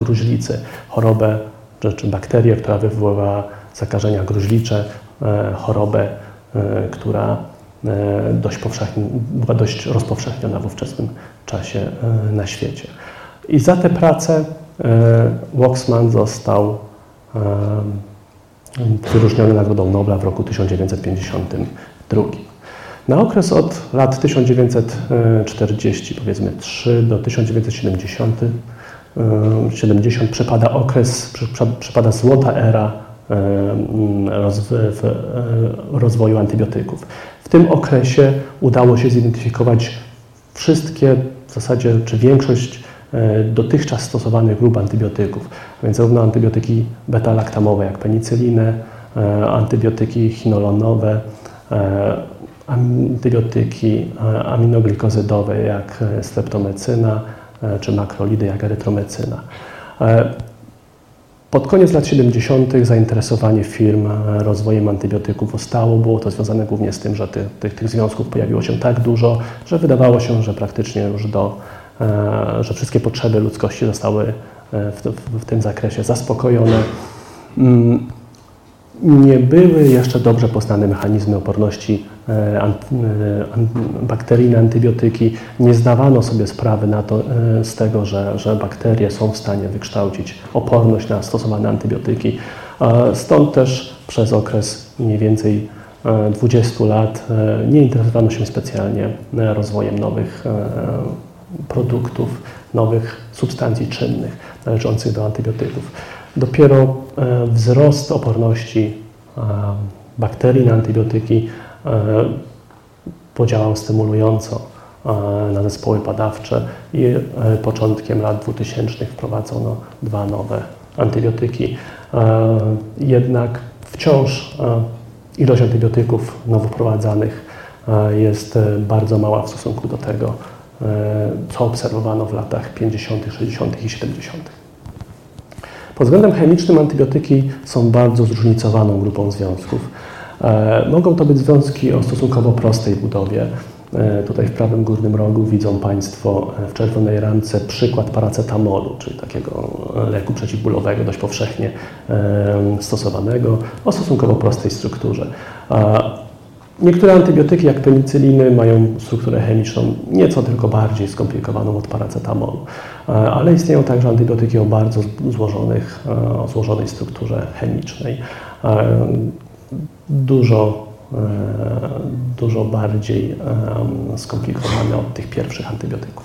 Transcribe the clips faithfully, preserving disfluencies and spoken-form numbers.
gruźlicy, chorobę czy, czy bakterię, która wywoływała zakażenia gruźlicze, chorobę, która dość powszechnie, była dość rozpowszechniona w ówczesnym czasie na świecie. I za tę pracę Waksman został wyróżniony Nagrodą Nobla w roku tysiąc dziewięćset pięćdziesiątym drugim. Na okres od lat tysiąc dziewięćset czterdzieści, powiedzmy trzy do tysiąc dziewięćset siedemdziesiąt przypada okres, przypada złota era rozwoju antybiotyków. W tym okresie udało się zidentyfikować wszystkie w zasadzie, czy większość dotychczas stosowanych grup antybiotyków, a więc zarówno antybiotyki beta-laktamowe jak penicylinę, antybiotyki chinolonowe, antybiotyki aminoglikozydowe jak streptomecyna, czy makrolidy jak erytromecyna. Pod koniec lat siedemdziesiątych zainteresowanie firm rozwojem antybiotyków ustało. Było to związane głównie z tym, że tych, tych, tych związków pojawiło się tak dużo, że wydawało się, że praktycznie już do, że wszystkie potrzeby ludzkości zostały w, w, w tym zakresie zaspokojone. Nie były jeszcze dobrze poznane mechanizmy oporności bakterii na antybiotyki. Nie zdawano sobie sprawy na to, z tego, że, że bakterie są w stanie wykształcić oporność na stosowane antybiotyki. Stąd też przez okres mniej więcej dwudziestu lat nie interesowano się specjalnie rozwojem nowych produktów, nowych substancji czynnych należących do antybiotyków. Dopiero wzrost oporności bakterii na antybiotyki podziałał stymulująco na zespoły badawcze i początkiem lat dwutysięcznych wprowadzono dwa nowe antybiotyki. Jednak wciąż ilość antybiotyków nowo wprowadzanych jest bardzo mała w stosunku do tego, co obserwowano w latach pięćdziesiątych, sześćdziesiątych i siedemdziesiątych. Pod względem chemicznym antybiotyki są bardzo zróżnicowaną grupą związków. E, mogą to być związki o stosunkowo prostej budowie. E, tutaj w prawym górnym rogu widzą Państwo w czerwonej ramce przykład paracetamolu, czyli takiego leku przeciwbólowego, dość powszechnie e, stosowanego, o stosunkowo prostej strukturze. E, Niektóre antybiotyki, jak penicyliny, mają strukturę chemiczną nieco tylko bardziej skomplikowaną od paracetamolu, ale istnieją także antybiotyki o bardzo złożonych, o złożonej strukturze chemicznej, dużo, dużo bardziej skomplikowane od tych pierwszych antybiotyków.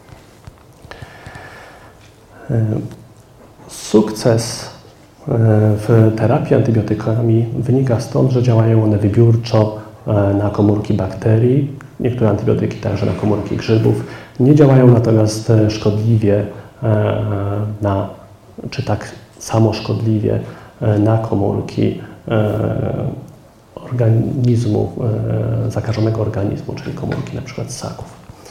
Sukces w terapii antybiotykami wynika stąd, że działają one wybiórczo na komórki bakterii, niektóre antybiotyki także na komórki grzybów. Nie działają natomiast szkodliwie na, czy tak samo szkodliwie na komórki organizmu, zakażonego organizmu, czyli komórki na przykład ssaków.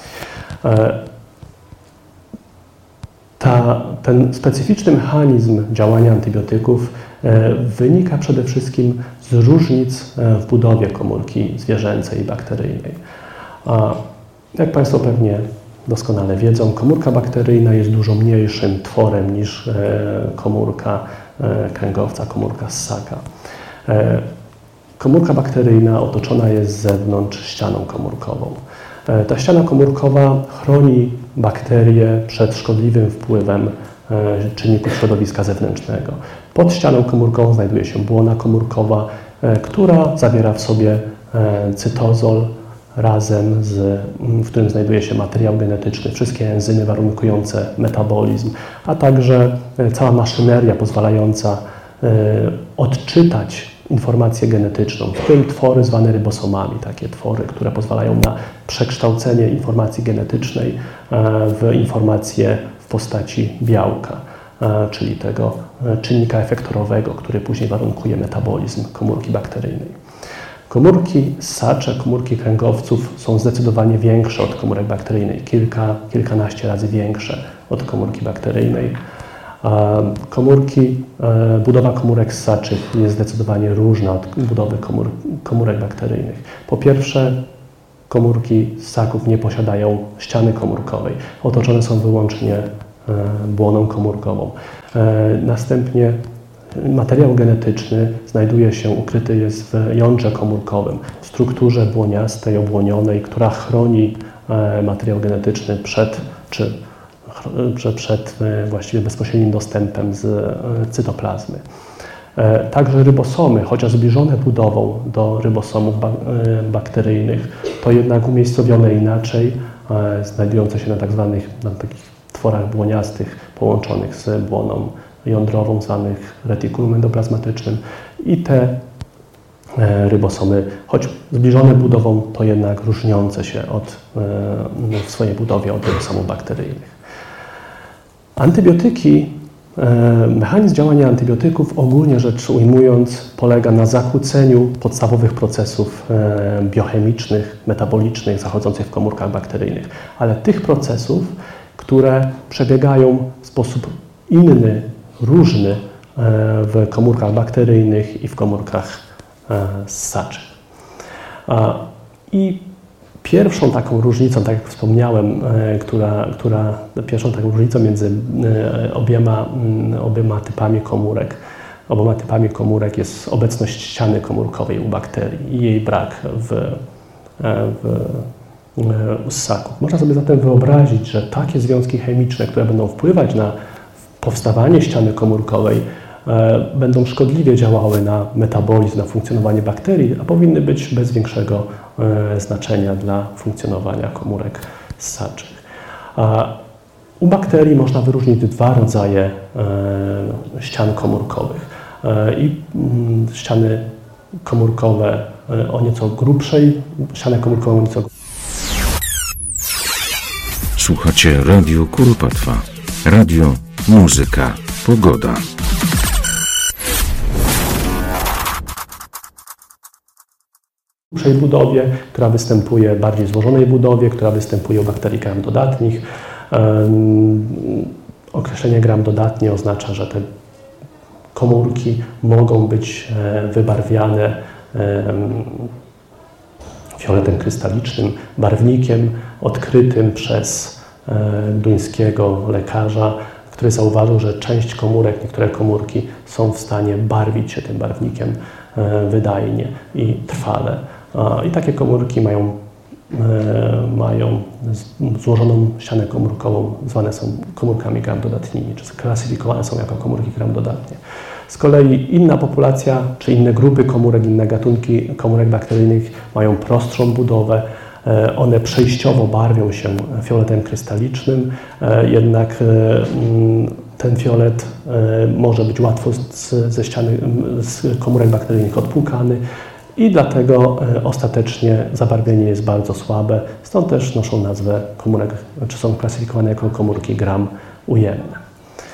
Ta, ten specyficzny mechanizm działania antybiotyków e, wynika przede wszystkim z różnic w budowie komórki zwierzęcej i bakteryjnej. A jak Państwo pewnie doskonale wiedzą, komórka bakteryjna jest dużo mniejszym tworem niż e, komórka e, kręgowca, komórka ssaka. E, komórka bakteryjna otoczona jest z zewnątrz ścianą komórkową. Ta ściana komórkowa chroni bakterie przed szkodliwym wpływem czynników środowiska zewnętrznego. Pod ścianą komórkową znajduje się błona komórkowa, która zawiera w sobie cytozol razem z, w którym znajduje się materiał genetyczny, wszystkie enzymy warunkujące metabolizm, a także cała maszyneria pozwalająca odczytać informację genetyczną, w tym twory zwane rybosomami, takie twory, które pozwalają na przekształcenie informacji genetycznej w informację w postaci białka, czyli tego czynnika efektorowego, który później warunkuje metabolizm komórki bakteryjnej. Komórki ssacze, komórki kręgowców są zdecydowanie większe od komórek bakteryjnych, kilka, kilkanaście razy większe od komórki bakteryjnej. Komórki, budowa komórek ssaczych jest zdecydowanie różna od budowy komór, komórek bakteryjnych. Po pierwsze, komórki ssaków nie posiadają ściany komórkowej, otoczone są wyłącznie błoną komórkową. Następnie materiał genetyczny znajduje się, ukryty jest w jądrze komórkowym, w strukturze błoniastej, obłonionej, która chroni materiał genetyczny przed, czy, przed właściwie bezpośrednim dostępem z cytoplazmy. Także rybosomy, chociaż zbliżone budową do rybosomów bakteryjnych, to jednak umiejscowione inaczej, znajdujące się na tak zwanych, na takich tworach błoniastych połączonych z błoną jądrową, zwanych retikulum endoplazmatycznym, i te rybosomy, choć zbliżone budową, to jednak różniące się od, w swojej budowie od rybosomów bakteryjnych. Antybiotyki, mechanizm działania antybiotyków, ogólnie rzecz ujmując, polega na zakłóceniu podstawowych procesów biochemicznych, metabolicznych zachodzących w komórkach bakteryjnych, ale tych procesów, które przebiegają w sposób inny, różny w komórkach bakteryjnych i w komórkach ssaczych. I pierwszą taką różnicą, tak jak wspomniałem, która, która pierwszą taką różnicą między obiema, obiema typami komórek, oboma typami komórek jest obecność ściany komórkowej u bakterii i jej brak w, w u ssaków. Można sobie zatem wyobrazić, że takie związki chemiczne, które będą wpływać na powstawanie ściany komórkowej, e, będą szkodliwie działały na metabolizm, na funkcjonowanie bakterii, a powinny być bez większego e, znaczenia dla funkcjonowania komórek ssaczych. A u bakterii można wyróżnić dwa rodzaje e, ścian komórkowych. E, I mm, ściany komórkowe e, o nieco grubszej, ścianę komórkową o nieco grubszej. Słuchacie Radio Kuropatwa. Radio, muzyka, pogoda. W grubszej budowie, która występuje w bardziej złożonej budowie, która występuje u bakterii gram dodatnich. Um, określenie gram dodatnie oznacza, że te komórki mogą być e, wybarwiane e, fioletem krystalicznym, barwnikiem odkrytym przez e, duńskiego lekarza, który zauważył, że część komórek, niektóre komórki są w stanie barwić się tym barwnikiem e, wydajnie i trwale. E, I takie komórki mają, e, mają złożoną ścianę komórkową, zwane są komórkami gram dodatnimi, czy klasyfikowane są jako komórki gram dodatnie. Z kolei inna populacja, czy inne grupy komórek, inne gatunki komórek bakteryjnych mają prostszą budowę. One przejściowo barwią się fioletem krystalicznym, jednak ten fiolet może być łatwo z, ze ściany, z komórek bakteryjnych odpłukany i dlatego ostatecznie zabarwienie jest bardzo słabe. Stąd też noszą nazwę komórek, czy są klasyfikowane jako komórki gram ujemne.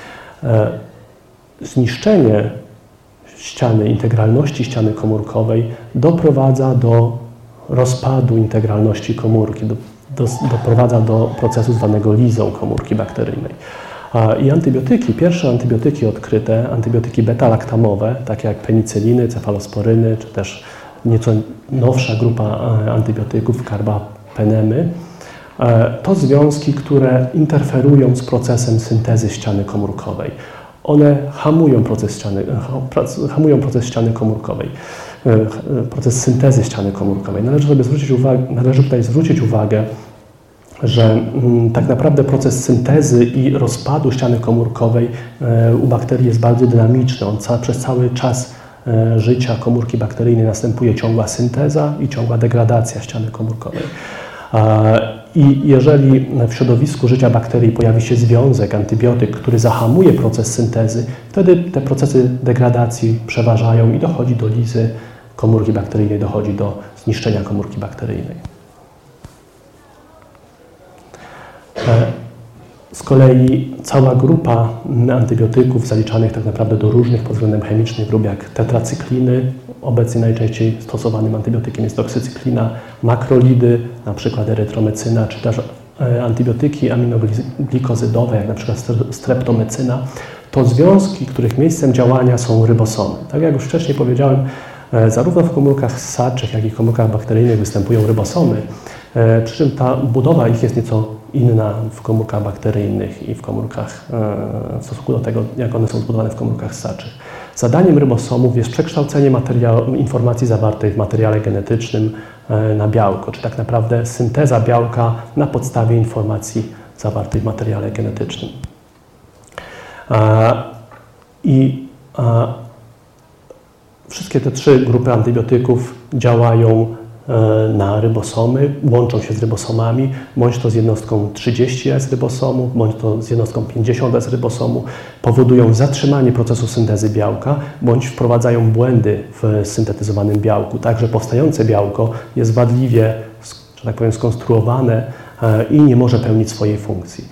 Zniszczenie ściany, integralności ściany komórkowej doprowadza do rozpadu integralności komórki, do, do, doprowadza do procesu zwanego lizą komórki bakteryjnej. I antybiotyki, pierwsze antybiotyki odkryte, antybiotyki beta-laktamowe, takie jak penicyliny, cefalosporyny, czy też nieco nowsza grupa antybiotyków, karbapenemy, to związki, które interferują z procesem syntezy ściany komórkowej. One hamują proces ściany, hamują proces ściany komórkowej, proces syntezy ściany komórkowej. Należy sobie zwrócić uwagę, należy tutaj zwrócić uwagę, że tak naprawdę proces syntezy i rozpadu ściany komórkowej u bakterii jest bardzo dynamiczny. On ca, przez cały czas życia komórki bakteryjnej następuje ciągła synteza i ciągła degradacja ściany komórkowej. I jeżeli w środowisku życia bakterii pojawi się związek, antybiotyk, który zahamuje proces syntezy, wtedy te procesy degradacji przeważają i dochodzi do lizy komórki bakteryjnej, dochodzi do zniszczenia komórki bakteryjnej. Z kolei cała grupa antybiotyków zaliczanych tak naprawdę do różnych pod względem chemicznych grup, jak tetracykliny, obecnie najczęściej stosowanym antybiotykiem jest doksycyklina, makrolidy, na przykład erytromecyna, czy też antybiotyki aminoglikozydowe, jak na przykład streptomycyna, to związki, których miejscem działania są rybosomy. Tak jak już wcześniej powiedziałem, zarówno w komórkach ssaczych, jak i w komórkach bakteryjnych występują rybosomy, przy czym ta budowa ich jest nieco inna w komórkach bakteryjnych i w komórkach, w stosunku do tego, jak one są zbudowane w komórkach ssaczych. Zadaniem rybosomów jest przekształcenie materiału, informacji zawartej w materiale genetycznym na białko, czy tak naprawdę synteza białka na podstawie informacji zawartej w materiale genetycznym. I wszystkie te trzy grupy antybiotyków działają na rybosomy, łączą się z rybosomami, bądź to z jednostką trzydzieści S rybosomu, bądź to z jednostką pięćdziesiąt S rybosomu, powodują zatrzymanie procesu syntezy białka, bądź wprowadzają błędy w syntetyzowanym białku. Także powstające białko jest wadliwie, że tak powiem, skonstruowane i nie może pełnić swojej funkcji.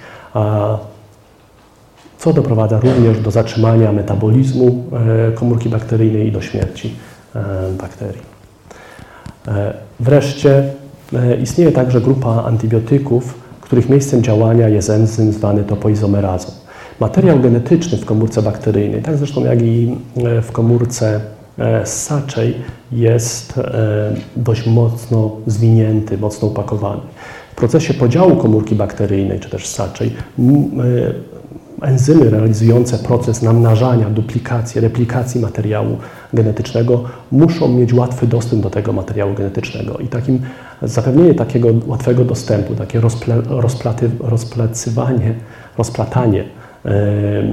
Co doprowadza również do zatrzymania metabolizmu komórki bakteryjnej i do śmierci bakterii. Wreszcie istnieje także grupa antybiotyków, których miejscem działania jest enzym zwany topoizomerazą. Materiał genetyczny w komórce bakteryjnej, tak zresztą jak i w komórce ssaczej, jest dość mocno zwinięty, mocno upakowany. W procesie podziału komórki bakteryjnej czy też ssaczej enzymy realizujące proces namnażania, duplikacji, replikacji materiału genetycznego muszą mieć łatwy dostęp do tego materiału genetycznego i takim zapewnienie takiego łatwego dostępu, takie rozple, rozplaty, rozplacywanie, rozplatanie e, e,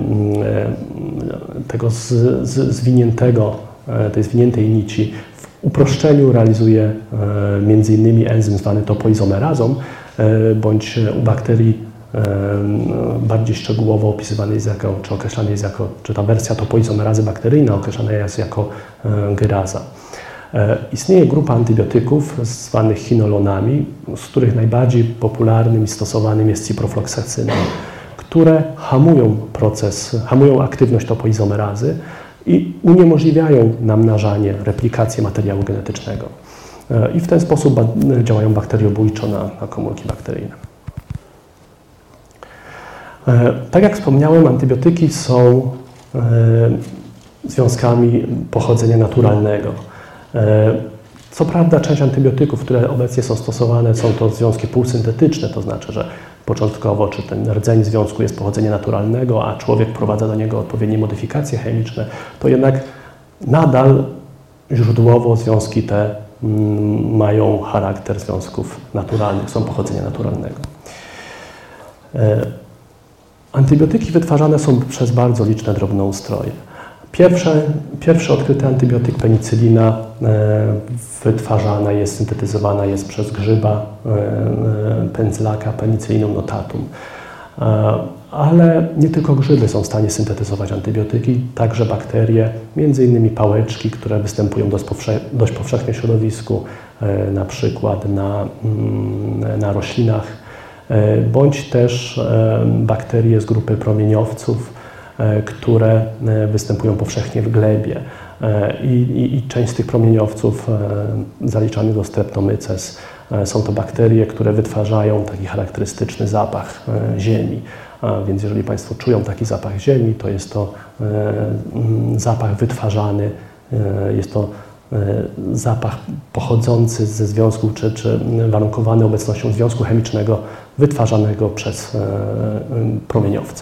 tego z, z, zwiniętego, e, tej zwiniętej nici w uproszczeniu realizuje e, między innymi enzym zwany topoizomerazą, e, bądź u bakterii bardziej szczegółowo opisywany jest jako, czy określany jest jako, czy ta wersja topoizomerazy bakteryjna określana jest jako gyraza. Istnieje grupa antybiotyków zwanych chinolonami, z których najbardziej popularnym i stosowanym jest ciprofloxacyna, które hamują proces, hamują aktywność topoizomerazy i uniemożliwiają namnażanie, replikację materiału genetycznego. I w ten sposób działają bakteriobójczo na, na komórki bakteryjne. Tak jak wspomniałem, antybiotyki są e, związkami pochodzenia naturalnego. E, co prawda część antybiotyków, które obecnie są stosowane, są to związki półsyntetyczne, to znaczy, że początkowo czy ten rdzeń związku jest pochodzenia naturalnego, a człowiek wprowadza do niego odpowiednie modyfikacje chemiczne, to jednak nadal źródłowo związki te mm, mają charakter związków naturalnych, są pochodzenia naturalnego. E, Antybiotyki wytwarzane są przez bardzo liczne drobnoustroje. Pierwsze, pierwszy odkryty antybiotyk penicylina e, wytwarzana jest, syntetyzowana jest przez grzyba e, pędzlaka Penicillinum notatum. E, ale nie tylko grzyby są w stanie syntetyzować antybiotyki, także bakterie, między innymi pałeczki, które występują dość, powsze dość powszechnie w środowisku, e, na przykład na, mm, na roślinach, bądź też bakterie z grupy promieniowców, które występują powszechnie w glebie. I, i, i część z tych promieniowców zaliczanych do Streptomyces są to bakterie, które wytwarzają taki charakterystyczny zapach ziemi. A więc jeżeli Państwo czują taki zapach ziemi, to jest to zapach wytwarzany, jest to zapach pochodzący ze związku, czy, czy warunkowany obecnością związku chemicznego wytwarzanego przez promieniowce.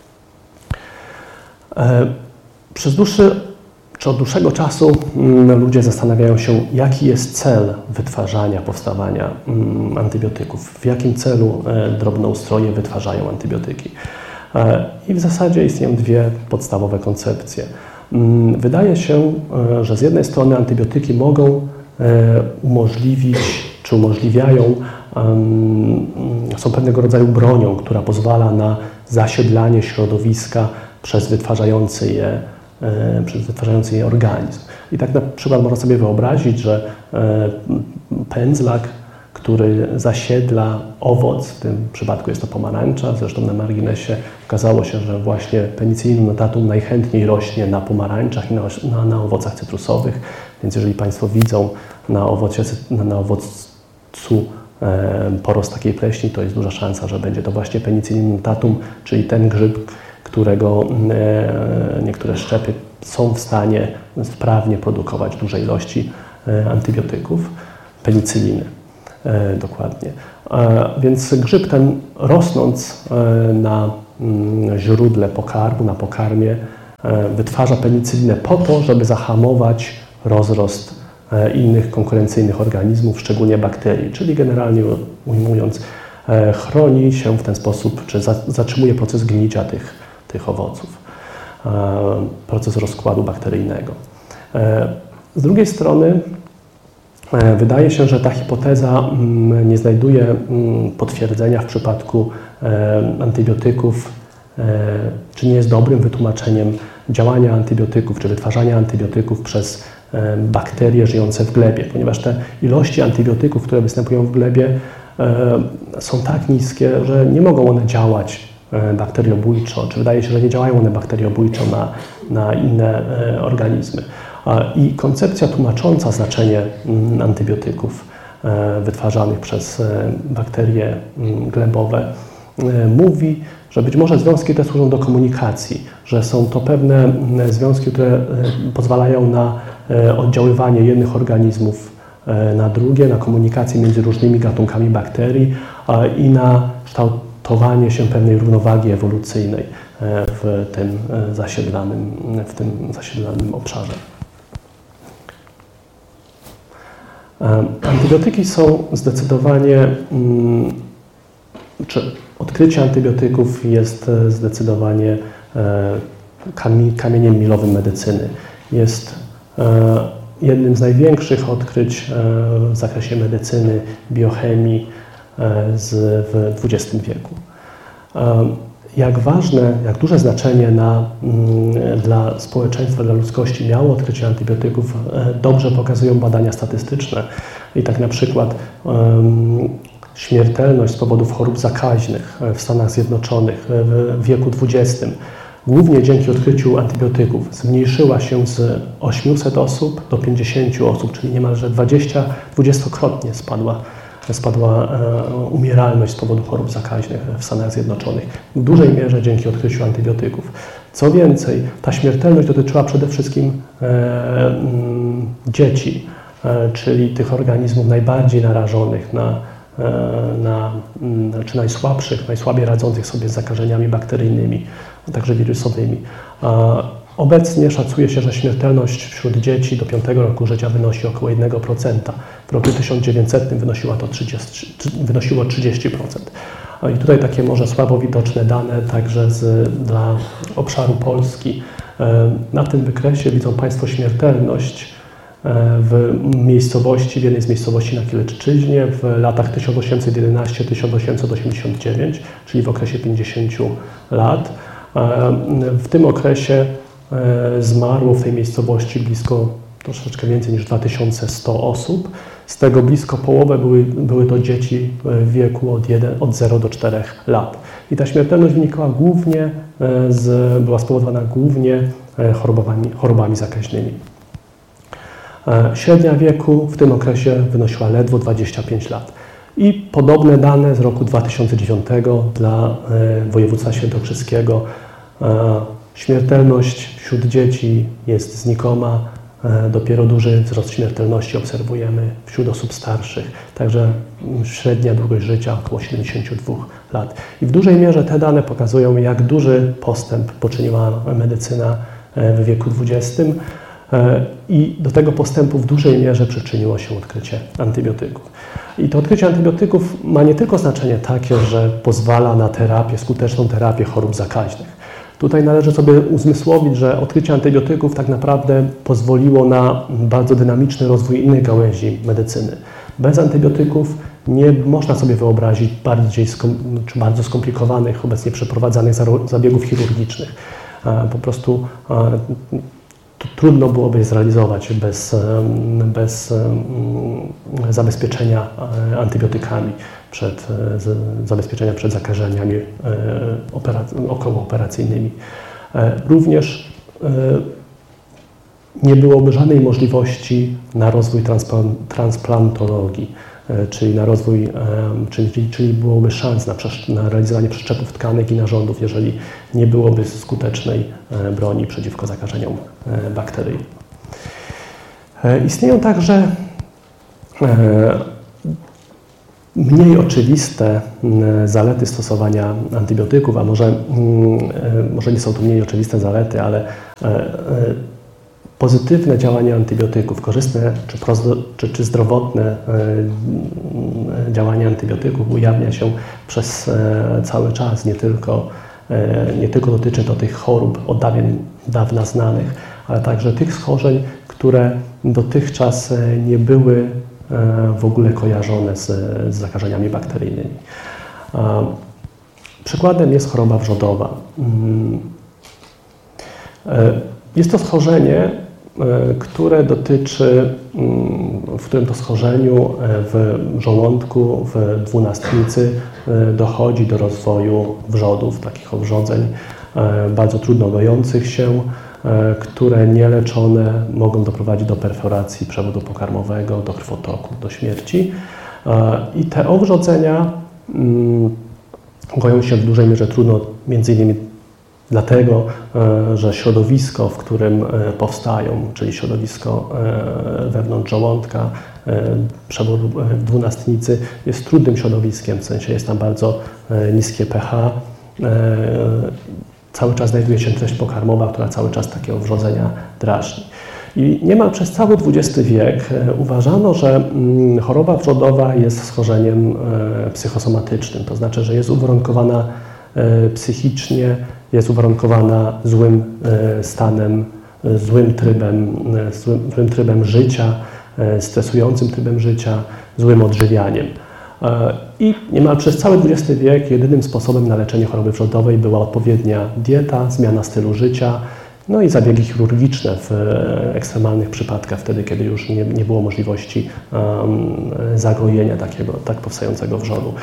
Przez dłuższy, czy od dłuższego czasu ludzie zastanawiają się, jaki jest cel wytwarzania, powstawania antybiotyków, w jakim celu drobnoustroje wytwarzają antybiotyki. I w zasadzie istnieją dwie podstawowe koncepcje. Wydaje się, że z jednej strony antybiotyki mogą umożliwić, czy umożliwiają, są pewnego rodzaju bronią, która pozwala na zasiedlanie środowiska przez wytwarzający je, przez wytwarzający je organizm. I tak na przykład można sobie wyobrazić, że pędzlak, który zasiedla owoc, w tym przypadku jest to pomarańcza, zresztą na marginesie okazało się, że właśnie Penicillinum notatum najchętniej rośnie na pomarańczach i na, na, na owocach cytrusowych, więc jeżeli Państwo widzą na owocie, na, na owocu e, porost takiej pleśni, to jest duża szansa, że będzie to właśnie Penicillinum notatum, czyli ten grzyb, którego e, niektóre szczepy są w stanie sprawnie produkować duże ilości e, antybiotyków, penicyliny. E, dokładnie. Więc grzyb ten, rosnąc na źródle pokarmu, na pokarmie, wytwarza penicylinę po to, żeby zahamować rozrost innych konkurencyjnych organizmów, szczególnie bakterii, czyli generalnie ujmując, chroni się w ten sposób, czy zatrzymuje proces gnicia tych, tych owoców, proces rozkładu bakteryjnego. Z drugiej strony wydaje się, że ta hipoteza nie znajduje potwierdzenia w przypadku antybiotyków, czy nie jest dobrym wytłumaczeniem działania antybiotyków, czy wytwarzania antybiotyków przez bakterie żyjące w glebie, ponieważ te ilości antybiotyków, które występują w glebie, są tak niskie, że nie mogą one działać bakteriobójczo, czy wydaje się, że nie działają one bakteriobójczo na, na inne organizmy. I koncepcja tłumacząca znaczenie antybiotyków wytwarzanych przez bakterie glebowe mówi, że być może związki te służą do komunikacji, że są to pewne związki, które pozwalają na oddziaływanie jednych organizmów na drugie, na komunikację między różnymi gatunkami bakterii i na kształtowanie się pewnej równowagi ewolucyjnej w tym zasiedlanym, w tym zasiedlanym obszarze. Antybiotyki są zdecydowanie, czy odkrycie antybiotyków jest zdecydowanie kamieniem milowym medycyny. Jest jednym z największych odkryć w zakresie medycyny, biochemii w dwudziestym wieku. Jak ważne, jak duże znaczenie na, dla społeczeństwa, dla ludzkości miało odkrycie antybiotyków, dobrze pokazują badania statystyczne. I tak na przykład um, śmiertelność z powodów chorób zakaźnych w Stanach Zjednoczonych w wieku dwudziestym, głównie dzięki odkryciu antybiotyków, zmniejszyła się z ośmiuset osób do pięćdziesięciu osób, czyli niemalże dwadzieścia, dwudziestokrotnie spadła. spadła umieralność z powodu chorób zakaźnych w Stanach Zjednoczonych, w dużej mierze dzięki odkryciu antybiotyków. Co więcej, ta śmiertelność dotyczyła przede wszystkim e, m, dzieci, e, czyli tych organizmów najbardziej narażonych na, e, na m, czy najsłabszych, najsłabiej radzących sobie z zakażeniami bakteryjnymi, a także wirusowymi. E, Obecnie szacuje się, że śmiertelność wśród dzieci do piątego roku życia wynosi około jeden procent. W roku tysiąc dziewięćsetnym wynosiła to trzydzieści, wynosiło trzydzieści procent. I tutaj takie może słabo widoczne dane także z, dla obszaru Polski. Na tym wykresie widzą Państwo śmiertelność w miejscowości, w jednej z miejscowości na Killeczyźnie w latach tysiąc osiemset jedenaście do tysiąc osiemset osiemdziesiąt dziewięć, czyli w okresie pięćdziesięciu lat. W tym okresie zmarło w tej miejscowości blisko, troszeczkę więcej niż dwa tysiące sto osób. Z tego blisko połowę były, były to dzieci w wieku od, jeden, od zera do czterech lat. I ta śmiertelność wynikała głównie z, była spowodowana głównie chorobami, chorobami zakaźnymi. Średnia wieku w tym okresie wynosiła ledwo dwadzieścia pięć lat. I podobne dane z roku dwa tysiące dziewiątego dla województwa świętokrzyskiego. Śmiertelność wśród dzieci jest znikoma, dopiero duży wzrost śmiertelności obserwujemy wśród osób starszych, także średnia długość życia około siedemdziesiąt dwa lat. I w dużej mierze te dane pokazują, jak duży postęp poczyniła medycyna w wieku dwudziestym i do tego postępu w dużej mierze przyczyniło się odkrycie antybiotyków. I to odkrycie antybiotyków ma nie tylko znaczenie takie, że pozwala na terapię, skuteczną terapię chorób zakaźnych. Tutaj należy sobie uzmysłowić, że odkrycie antybiotyków tak naprawdę pozwoliło na bardzo dynamiczny rozwój innych gałęzi medycyny. Bez antybiotyków nie można sobie wyobrazić bardziej skom, czy bardzo skomplikowanych, obecnie przeprowadzanych zabiegów chirurgicznych. Po prostu to trudno byłoby je zrealizować bez, bez zabezpieczenia antybiotykami, przed, zabezpieczenia przed zakażeniami okołooperacyjnymi. Również nie byłoby żadnej możliwości na rozwój transplantologii, czyli na rozwój, czyli, czyli byłoby szans na, na realizowanie przeszczepów tkanek i narządów, jeżeli nie byłoby skutecznej broni przeciwko zakażeniom bakterii. Istnieją także mniej oczywiste zalety stosowania antybiotyków, a może, może nie są to mniej oczywiste zalety, ale pozytywne działanie antybiotyków, korzystne czy, czy, czy zdrowotne działanie antybiotyków ujawnia się przez cały czas, nie tylko, nie tylko dotyczy to tych chorób od dawien, dawna znanych, ale także tych schorzeń, które dotychczas nie były w ogóle kojarzone z, z zakażeniami bakteryjnymi. Przykładem jest choroba wrzodowa. Jest to schorzenie, które dotyczy, w którym to schorzeniu w żołądku, w dwunastnicy dochodzi do rozwoju wrzodów, takich owrzodzeń bardzo trudno gojących się, które nieleczone mogą doprowadzić do perforacji przewodu pokarmowego, do krwotoku, do śmierci. I te owrzodzenia goją się w dużej mierze trudno, między innymi dlatego, że środowisko, w którym powstają, czyli środowisko wewnątrz żołądka, przewodu dwunastnicy, jest trudnym środowiskiem, w sensie jest tam bardzo niskie pH. Cały czas znajduje się treść pokarmowa, która cały czas takie owrzodzenia drażni. I niemal przez cały dwudziesty wiek uważano, że choroba wrzodowa jest schorzeniem psychosomatycznym, to znaczy, że jest uwarunkowana psychicznie, jest uwarunkowana złym stanem, złym trybem, złym, złym trybem życia, stresującym trybem życia, złym odżywianiem. I niemal przez cały dwudziesty wiek jedynym sposobem na leczenie choroby wrzodowej była odpowiednia dieta, zmiana stylu życia, no i zabiegi chirurgiczne w ekstremalnych przypadkach, wtedy kiedy już nie, nie było możliwości um, zagojenia takiego, tak powstającego wrzodu.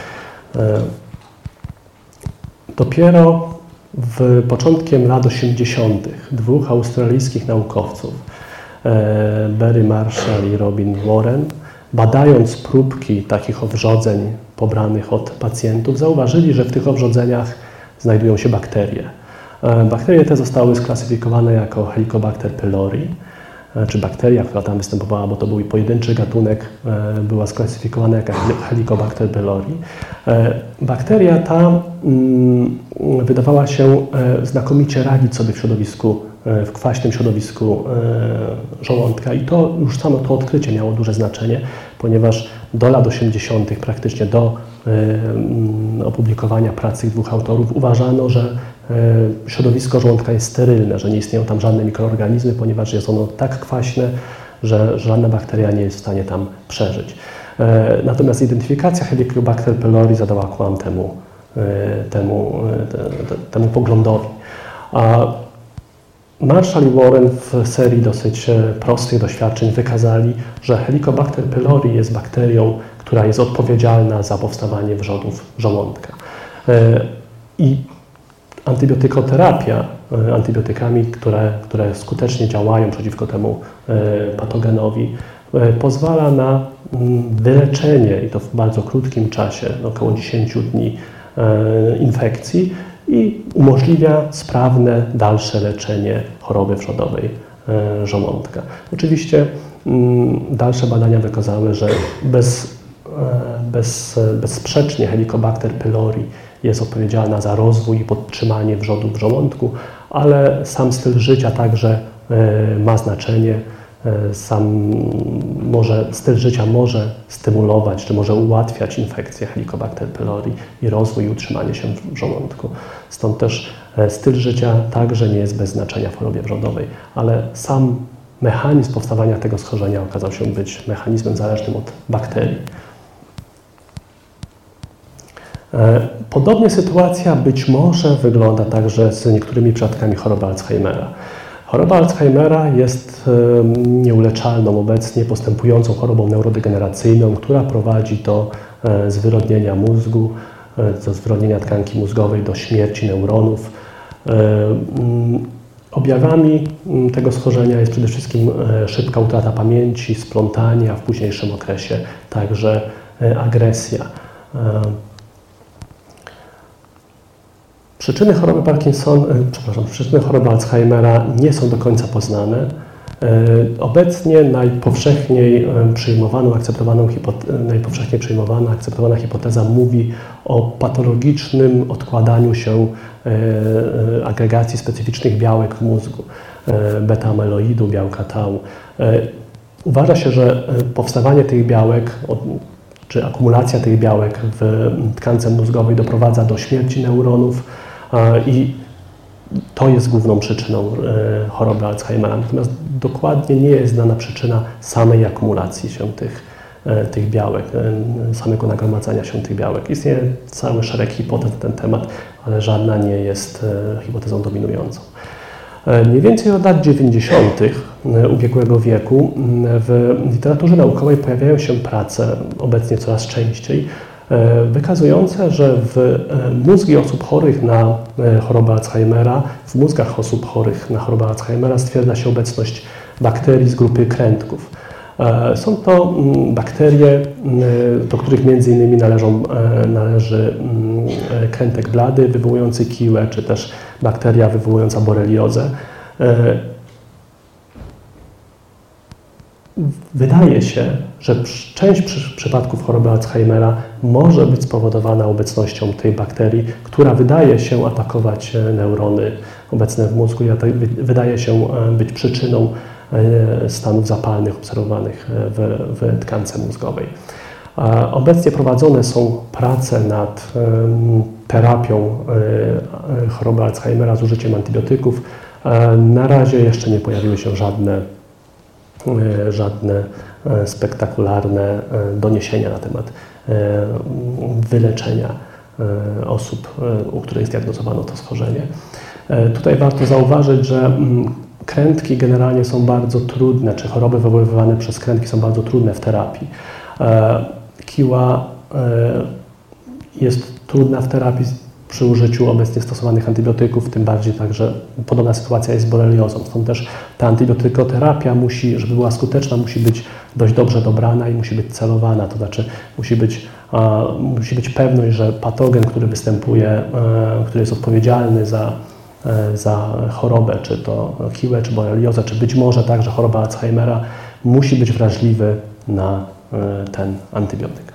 Dopiero w początkiem lat osiemdziesiątych dwóch australijskich naukowców, Barry Marshall i Robin Warren, badając próbki takich owrzodzeń pobranych od pacjentów, zauważyli, że w tych owrzodzeniach znajdują się bakterie. Bakterie te zostały sklasyfikowane jako Helicobacter pylori, czy bakteria, która tam występowała, bo to był pojedynczy gatunek, była sklasyfikowana jako Helicobacter pylori. Bakteria ta wydawała się znakomicie radzić sobie w środowisku, w kwaśnym środowisku żołądka i to już samo to odkrycie miało duże znaczenie, ponieważ do lat osiemdziesiątych, praktycznie do opublikowania pracy tych dwóch autorów, uważano, że środowisko żołądka jest sterylne, że nie istnieją tam żadne mikroorganizmy, ponieważ jest ono tak kwaśne, że żadna bakteria nie jest w stanie tam przeżyć. Natomiast identyfikacja Helicobacter pylori zadała kłam temu, temu, te, te, temu poglądowi. A Marshall i Warren w serii dosyć prostych doświadczeń wykazali, że Helicobacter pylori jest bakterią, która jest odpowiedzialna za powstawanie wrzodów żołądka. I antybiotykoterapia, antybiotykami, które, które skutecznie działają przeciwko temu patogenowi, pozwala na wyleczenie, i to w bardzo krótkim czasie, około dziesięciu dni, infekcji i umożliwia sprawne dalsze leczenie choroby wrzodowej żołądka. Oczywiście dalsze badania wykazały, że bez, bez, bezsprzecznie Helicobacter pylori jest odpowiedzialna za rozwój i podtrzymanie wrzodów w żołądku, ale sam styl życia także ma znaczenie. Sam może, styl życia może stymulować, czy może ułatwiać infekcję Helicobacter pylori i rozwój i utrzymanie się w żołądku. Stąd też styl życia także nie jest bez znaczenia w chorobie wrzodowej, ale sam mechanizm powstawania tego schorzenia okazał się być mechanizmem zależnym od bakterii. Podobnie sytuacja być może wygląda także z niektórymi przypadkami choroby Alzheimera. Choroba Alzheimera jest nieuleczalną obecnie postępującą chorobą neurodegeneracyjną, która prowadzi do zwyrodnienia mózgu, do zwyrodnienia tkanki mózgowej, do śmierci neuronów. Objawami tego schorzenia jest przede wszystkim szybka utrata pamięci, splątanie, a w późniejszym okresie także agresja. Przyczyny choroby Parkinson, przepraszam, przyczyny choroby Alzheimera nie są do końca poznane. Obecnie najpowszechniej przyjmowaną, akceptowaną, najpowszechniej przyjmowana, akceptowana hipoteza mówi o patologicznym odkładaniu się agregacji specyficznych białek w mózgu, beta-amyloidu, białka tau. Uważa się, że powstawanie tych białek, czy akumulacja tych białek w tkance mózgowej doprowadza do śmierci neuronów i to jest główną przyczyną choroby Alzheimera. Natomiast dokładnie nie jest znana przyczyna samej akumulacji się tych, tych białek, samego nagromadzenia się tych białek. Istnieje cały szereg hipotez na ten temat, ale żadna nie jest hipotezą dominującą. Mniej więcej od lat dziewięćdziesiątych ubiegłego wieku w literaturze naukowej pojawiają się prace, obecnie coraz częściej, wykazujące, że w mózgi osób chorych na chorobę Alzheimera, w mózgach osób chorych na chorobę Alzheimera stwierdza się obecność bakterii z grupy krętków. Są to bakterie, do których między innymi należą, należy krętek blady wywołujący kiłę, czy też bakteria wywołująca boreliozę. Wydaje się, że część przypadków choroby Alzheimera może być spowodowana obecnością tej bakterii, która wydaje się atakować neurony obecne w mózgu i wydaje się być przyczyną stanów zapalnych obserwowanych w, w tkance mózgowej. Obecnie prowadzone są prace nad terapią choroby Alzheimera z użyciem antybiotyków. Na razie jeszcze nie pojawiły się żadne, żadne spektakularne doniesienia na temat wyleczenia osób, u których zdiagnozowano to schorzenie. Tutaj warto zauważyć, że krętki generalnie są bardzo trudne, czy choroby wywoływane przez krętki są bardzo trudne w terapii. Kiła jest trudna w terapii przy użyciu obecnie stosowanych antybiotyków, tym bardziej także podobna sytuacja jest z boreliozą. Stąd też ta antybiotykoterapia musi, żeby była skuteczna, musi być dość dobrze dobrana i musi być celowana, to znaczy musi być, a, musi być pewność, że patogen, który występuje, a, który jest odpowiedzialny za za chorobę, czy to kiłę, czy boreliozę, czy być może także choroba Alzheimera, musi być wrażliwy na ten antybiotyk.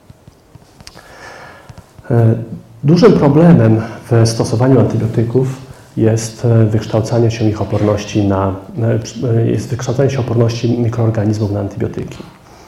Dużym problemem w stosowaniu antybiotyków jest wykształcanie się ich oporności na, jest wykształcanie się oporności mikroorganizmów na antybiotyki.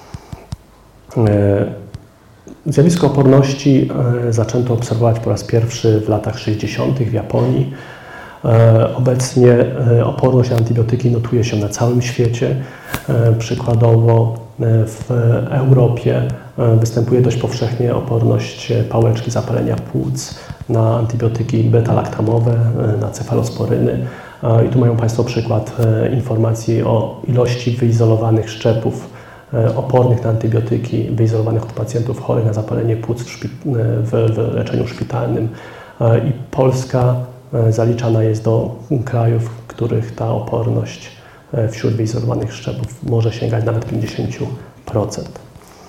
Zjawisko oporności zaczęto obserwować po raz pierwszy w latach sześćdziesiątych w Japonii. Obecnie oporność na antybiotyki notuje się na całym świecie. Przykładowo w Europie występuje dość powszechnie oporność pałeczki zapalenia płuc na antybiotyki beta-laktamowe, na cefalosporyny. I tu mają Państwo przykład informacji o ilości wyizolowanych szczepów opornych na antybiotyki, wyizolowanych od pacjentów chorych na zapalenie płuc w, w, w leczeniu szpitalnym. I Polska zaliczana jest do krajów, w których ta oporność wśród wyizolowanych szczepów może sięgać nawet pięćdziesiąt procent.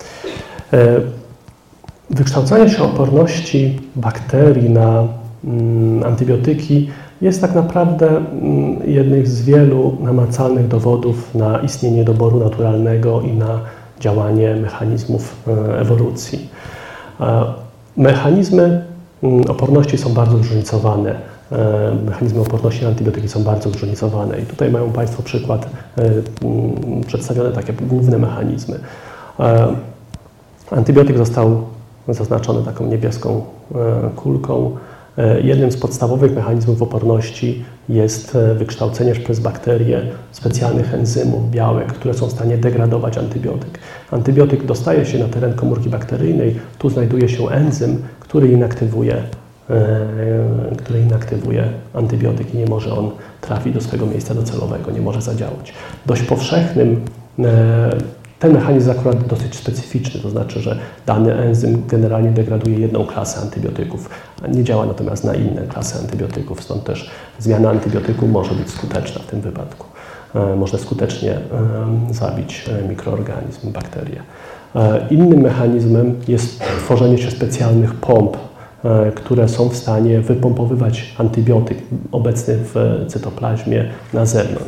Wykształcanie się oporności bakterii na antybiotyki jest tak naprawdę jednym z wielu namacalnych dowodów na istnienie niedoboru naturalnego i na działanie mechanizmów ewolucji. Mechanizmy oporności są bardzo zróżnicowane. Mechanizmy oporności na antybiotyki są bardzo zróżnicowane i tutaj mają Państwo przykład przedstawione takie główne mechanizmy. Antybiotyk został zaznaczony taką niebieską kulką. Jednym z podstawowych mechanizmów oporności jest wykształcenie przez bakterie specjalnych enzymów, białek, które są w stanie degradować antybiotyk. Antybiotyk dostaje się na teren komórki bakteryjnej, tu znajduje się enzym, który inaktywuje, który inaktywuje antybiotyk i nie może on trafić do swojego miejsca docelowego, nie może zadziałać. Dość powszechnym Ten mechanizm jest akurat dosyć specyficzny, to znaczy, że dany enzym generalnie degraduje jedną klasę antybiotyków, a nie działa natomiast na inne klasy antybiotyków, stąd też zmiana antybiotyku może być skuteczna w tym wypadku. Można skutecznie zabić mikroorganizm, bakterię. Innym mechanizmem jest tworzenie się specjalnych pomp, które są w stanie wypompowywać antybiotyk obecny w cytoplazmie na zewnątrz.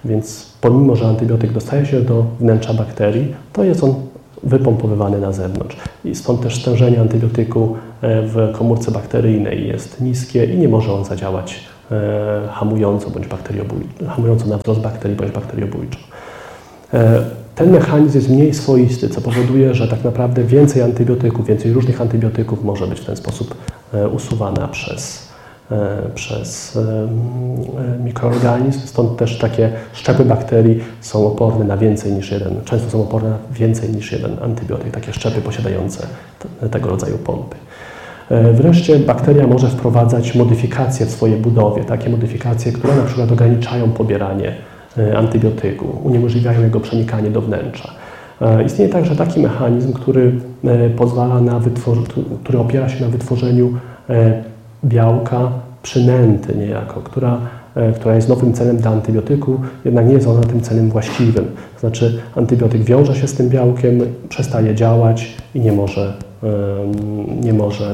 Więc pomimo, że antybiotyk dostaje się do wnętrza bakterii, to jest on wypompowywany na zewnątrz. I stąd też stężenie antybiotyku w komórce bakteryjnej jest niskie i nie może on zadziałać hamująco, bądź bakteriobójczo, hamująco na wzrost bakterii bądź bakteriobójczo. Ten mechanizm jest mniej swoisty, co powoduje, że tak naprawdę więcej antybiotyków, więcej różnych antybiotyków może być w ten sposób usuwana przez przez mikroorganizm, stąd też takie szczepy bakterii są oporne na więcej niż jeden, często są oporne na więcej niż jeden antybiotyk, takie szczepy posiadające tego rodzaju pompy. Wreszcie bakteria może wprowadzać modyfikacje w swojej budowie, takie modyfikacje, które na przykład ograniczają pobieranie antybiotyku, uniemożliwiają jego przenikanie do wnętrza. Istnieje także taki mechanizm, który pozwala na wytworzeniu, który opiera się na wytworzeniu białka przynęty niejako, która, która jest nowym celem dla antybiotyku, jednak nie jest ona tym celem właściwym. To znaczy antybiotyk wiąże się z tym białkiem, przestaje działać i nie może, nie może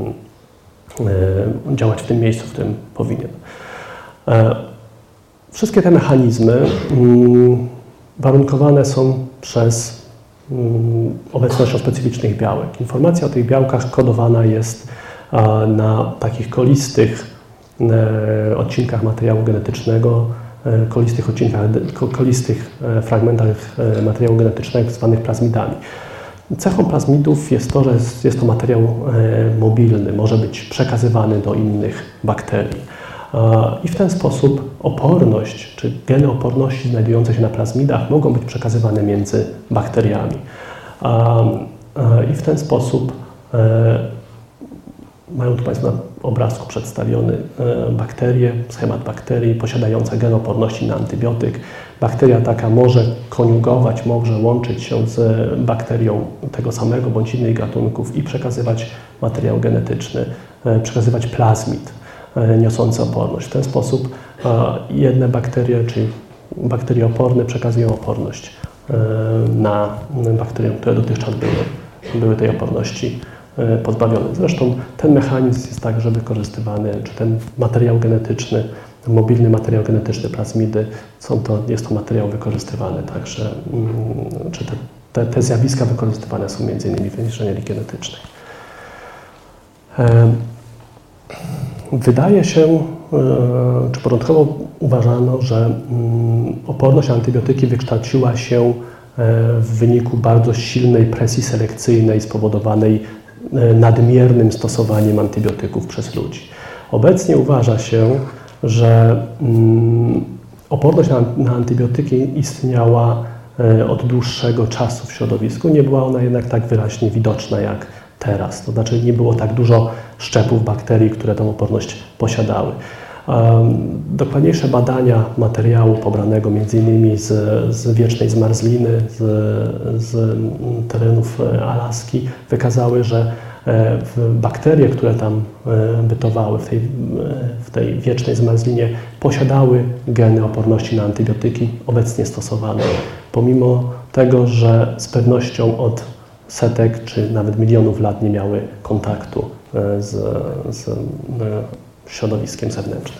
działać w tym miejscu, w którym powinien. Wszystkie te mechanizmy warunkowane są przez obecnością specyficznych białek. Informacja o tych białkach kodowana jest na takich kolistych odcinkach materiału genetycznego, kolistych odcinkach, kolistych fragmentach materiału genetycznego zwanych plazmidami. Cechą plazmidów jest to, że jest to materiał mobilny, może być przekazywany do innych bakterii. I w ten sposób oporność, czy geny oporności znajdujące się na plazmidach mogą być przekazywane między bakteriami. I w ten sposób mają tu Państwo na obrazku przedstawiony bakterie, schemat bakterii posiadające gen oporności na antybiotyk. Bakteria taka może koniugować, może łączyć się z bakterią tego samego bądź innych gatunków i przekazywać materiał genetyczny, przekazywać plazmid niosący oporność. W ten sposób jedne bakterie, czyli bakterie oporne, przekazują oporność na bakterie, które dotychczas były, były tej oporności pozbawione. Zresztą ten mechanizm jest także wykorzystywany, czy ten materiał genetyczny, ten mobilny materiał genetyczny plazmidy, są to, jest to materiał wykorzystywany także, czy te, te, te zjawiska wykorzystywane są między innymi w inżynierii genetycznej. Wydaje się, czy początkowo uważano, że oporność na antybiotyki wykształciła się w wyniku bardzo silnej presji selekcyjnej spowodowanej nadmiernym stosowaniem antybiotyków przez ludzi. Obecnie uważa się, że oporność na, na antybiotyki istniała od dłuższego czasu w środowisku. Nie była ona jednak tak wyraźnie widoczna jak teraz. To znaczy nie było tak dużo szczepów bakterii, które tę oporność posiadały. Dokładniejsze badania materiału pobranego między innymi z, z wiecznej zmarzliny, z, z terenów Alaski wykazały, że bakterie, które tam bytowały w tej, w tej wiecznej zmarzlinie, posiadały geny oporności na antybiotyki obecnie stosowane, pomimo tego, że z pewnością od setek czy nawet milionów lat nie miały kontaktu z, z środowiskiem zewnętrznym.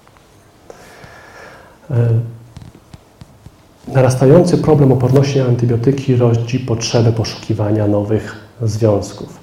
Narastający problem oporności na antybiotyki rodzi potrzebę poszukiwania nowych związków.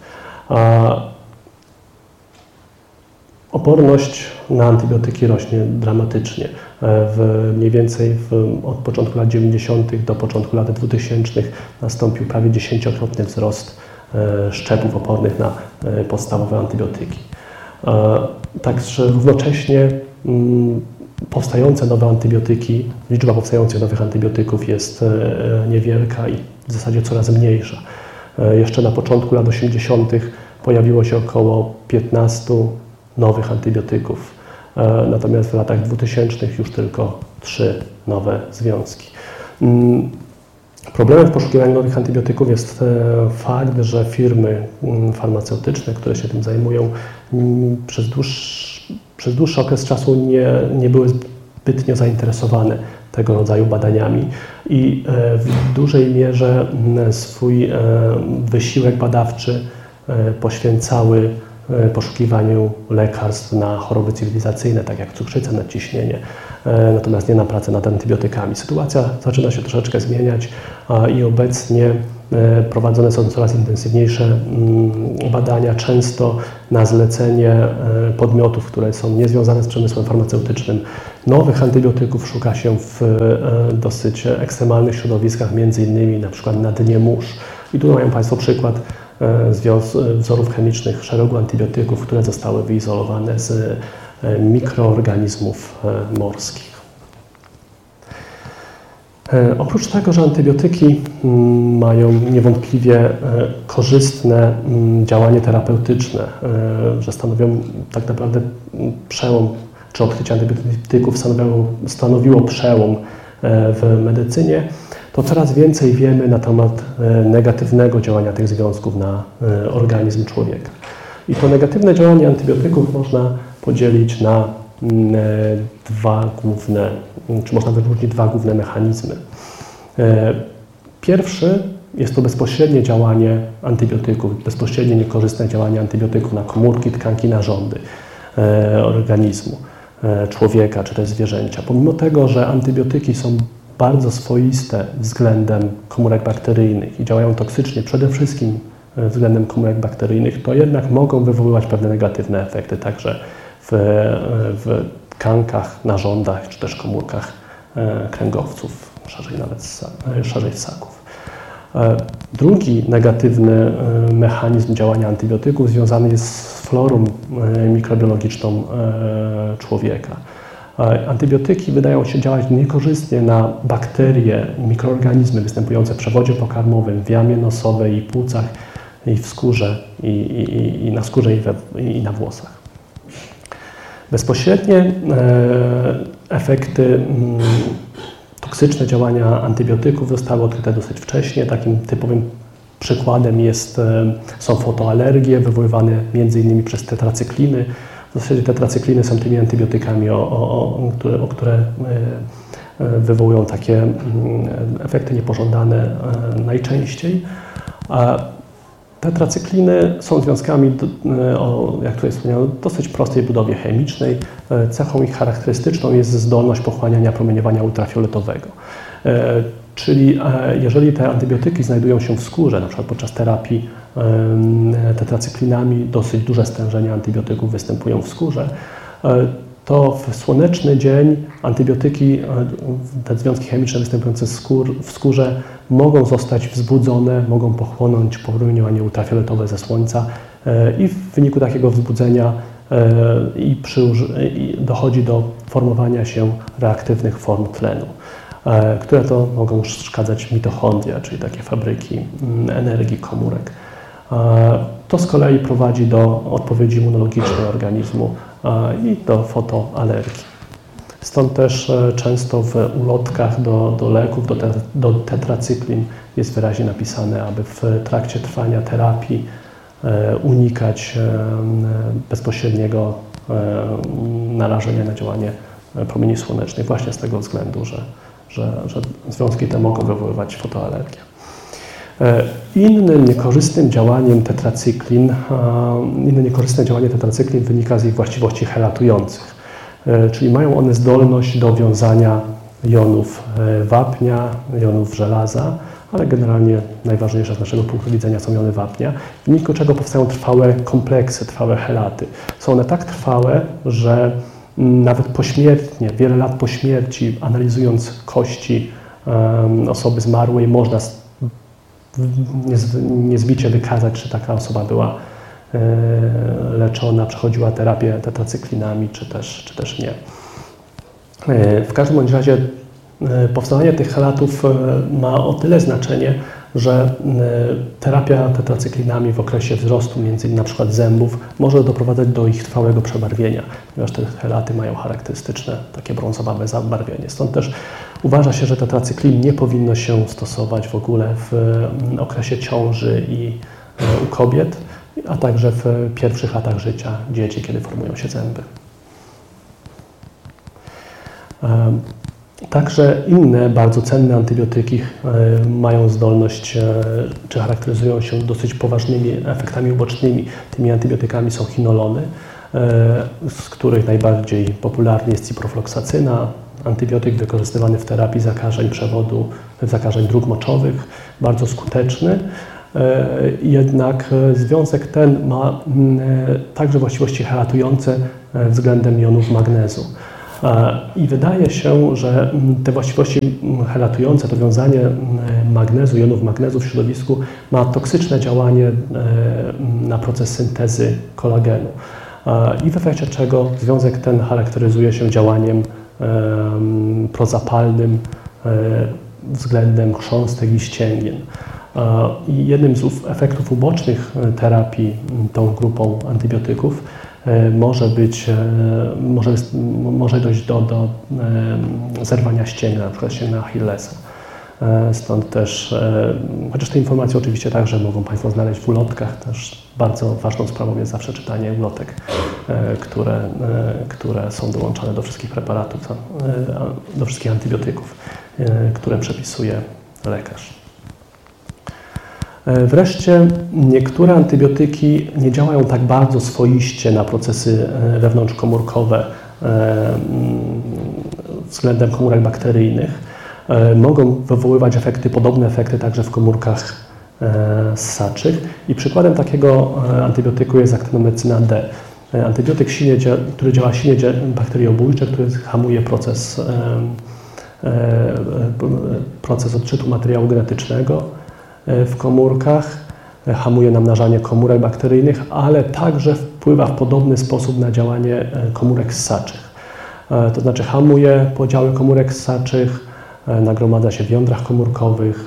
Oporność na antybiotyki rośnie dramatycznie. W, mniej więcej w, od początku lat dziewięćdziesiątych do początku lat dwutysięcznych nastąpił prawie dziesięciokrotny wzrost szczepów opornych na podstawowe antybiotyki. Także równocześnie powstające nowe antybiotyki, liczba powstających nowych antybiotyków jest niewielka i w zasadzie coraz mniejsza. Jeszcze na początku lat osiemdziesiątych pojawiło się około piętnastu nowych antybiotyków, natomiast w latach dwutysięcznych już tylko trzy nowe związki. Problemem w poszukiwaniu nowych antybiotyków jest fakt, że firmy farmaceutyczne, które się tym zajmują, przez dłuższy, przez dłuższy okres czasu nie, nie były zbytnio zainteresowane tego rodzaju badaniami i w dużej mierze swój wysiłek badawczy poświęcały poszukiwaniu lekarstw na choroby cywilizacyjne, tak jak cukrzyca, nadciśnienie, natomiast nie na pracę nad antybiotykami. Sytuacja zaczyna się troszeczkę zmieniać i obecnie prowadzone są coraz intensywniejsze badania, często na zlecenie podmiotów, które są niezwiązane z przemysłem farmaceutycznym. Nowych antybiotyków szuka się w dosyć ekstremalnych środowiskach, między innymi na przykład na dnie mórz. I tu mają Państwo przykład wzorów chemicznych szeregu antybiotyków, które zostały wyizolowane z mikroorganizmów morskich. Oprócz tego, że antybiotyki mają niewątpliwie korzystne działanie terapeutyczne, że stanowią tak naprawdę przełom, czy odkrycie antybiotyków stanowiło, stanowiło przełom w medycynie, to coraz więcej wiemy na temat negatywnego działania tych związków na organizm człowieka. I to negatywne działanie antybiotyków można podzielić na dwa główne, czy można wyróżnić dwa główne mechanizmy. Pierwszy jest to bezpośrednie działanie antybiotyków, bezpośrednie niekorzystne działanie antybiotyków na komórki, tkanki, narządy organizmu człowieka czy też zwierzęcia. Pomimo tego, że antybiotyki są bardzo swoiste względem komórek bakteryjnych i działają toksycznie przede wszystkim względem komórek bakteryjnych, to jednak mogą wywoływać pewne negatywne efekty także w, w tkankach, narządach czy też komórkach kręgowców, szerzej nawet szerzej ssaków. Drugi negatywny mechanizm działania antybiotyków związany jest z florą mikrobiologiczną człowieka. Antybiotyki wydają się działać niekorzystnie na bakterie, mikroorganizmy występujące w przewodzie pokarmowym, w jamie nosowej i płucach, i w skórze, i, i, i na skórze, i, we, i na włosach. Bezpośrednie efekty toksyczne działania antybiotyków zostały odkryte dosyć wcześnie. Takim typowym przykładem jest, są fotoalergie wywoływane między innymi przez tetracykliny. W zasadzie tetracykliny są tymi antybiotykami, o, o, o, które, o które wywołują takie efekty niepożądane najczęściej. A tetracykliny są związkami, o, jak tutaj wspomniano, dosyć prostej budowie chemicznej. Cechą ich charakterystyczną jest zdolność pochłaniania promieniowania ultrafioletowego. Czyli jeżeli te antybiotyki znajdują się w skórze, na przykład podczas terapii tetracyklinami, dosyć duże stężenia antybiotyków występują w skórze, to w słoneczny dzień antybiotyki, te związki chemiczne występujące w skórze mogą zostać wzbudzone, mogą pochłonąć promieniowanie ultrafioletowe ze słońca i w wyniku takiego wzbudzenia i przy, i dochodzi do formowania się reaktywnych form tlenu, które to mogą przeszkadzać mitochondria, czyli takie fabryki energii komórek. To z kolei prowadzi do odpowiedzi immunologicznej organizmu i do fotoalergii. Stąd też często w ulotkach do, do leków, do, te, do tetracyklin jest wyraźnie napisane, aby w trakcie trwania terapii unikać bezpośredniego narażenia na działanie promieni słonecznych właśnie z tego względu, że, że, że związki te mogą wywoływać fotoalergię. Innym niekorzystnym działaniem tetracyklin, inne niekorzystne działanie tetracyklin wynika z ich właściwości helatujących, czyli mają one zdolność do wiązania jonów wapnia, jonów żelaza, ale generalnie najważniejsze z naszego punktu widzenia są jony wapnia, w wyniku czego powstają trwałe kompleksy, trwałe helaty. Są one tak trwałe, że nawet pośmiertnie, wiele lat po śmierci, analizując kości osoby zmarłej, można niezbicie wykazać, czy taka osoba była leczona, przechodziła terapię tetracyklinami, czy też, czy też nie. W każdym bądź razie powstawanie tych helatów ma o tyle znaczenie, że terapia tetracyklinami w okresie wzrostu między innymi na przykład zębów może doprowadzać do ich trwałego przebarwienia, ponieważ te helaty mają charakterystyczne takie brązowawe zabarwienie. Stąd też uważa się, że tetracyklin nie powinno się stosować w ogóle w okresie ciąży i u kobiet, a także w pierwszych latach życia dzieci, kiedy formują się zęby. Także inne bardzo cenne antybiotyki mają zdolność, czy charakteryzują się dosyć poważnymi efektami ubocznymi. Tymi antybiotykami są chinolony, z których najbardziej popularny jest ciprofloksacyna, antybiotyk wykorzystywany w terapii zakażeń przewodu, zakażeń dróg moczowych, bardzo skuteczny. Jednak związek ten ma także właściwości helatujące względem jonów magnezu. I wydaje się, że te właściwości helatujące, to wiązanie magnezu, jonów magnezu w środowisku ma toksyczne działanie na proces syntezy kolagenu. I w efekcie czego związek ten charakteryzuje się działaniem prozapalnym względem chrząstek i ścięgien. I jednym z efektów ubocznych terapii tą grupą antybiotyków może być, może, może dojść do, do zerwania ścięgna, na przykład ścięgna Achillesa. Stąd też, chociaż te informacje oczywiście także mogą Państwo znaleźć w ulotkach, też bardzo ważną sprawą jest zawsze czytanie ulotek, które, które są dołączane do wszystkich preparatów, do wszystkich antybiotyków, które przepisuje lekarz. Wreszcie niektóre antybiotyki nie działają tak bardzo swoiście na procesy wewnątrzkomórkowe względem komórek bakteryjnych. Mogą wywoływać efekty, podobne efekty także w komórkach ssaczych. I przykładem takiego antybiotyku jest aktynomycyna D. Antybiotyk, silnie, który działa silnie bakteriobójcze, który hamuje proces, proces odczytu materiału genetycznego w komórkach, hamuje namnażanie komórek bakteryjnych, ale także wpływa w podobny sposób na działanie komórek ssaczych. To znaczy hamuje podziały komórek ssaczych, nagromadza się w jądrach komórkowych